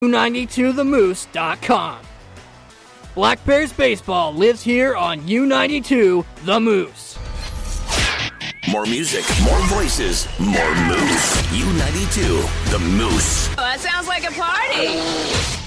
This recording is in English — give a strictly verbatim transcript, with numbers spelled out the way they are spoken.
U ninety-two the moose dot com. Black Bears baseball lives here on U ninety-two The Moose. More music, more voices, more moose. U ninety-two The Moose. Oh, that sounds like a party.